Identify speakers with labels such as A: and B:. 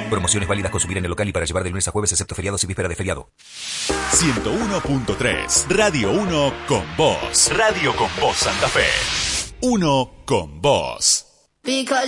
A: Promociones válidas consumir en el local y para llevar de lunes a jueves excepto feriados y víspera de feriado.
B: 101.3 Radio 1 con vos. Radio con vos Santa Fe. 1 con vos.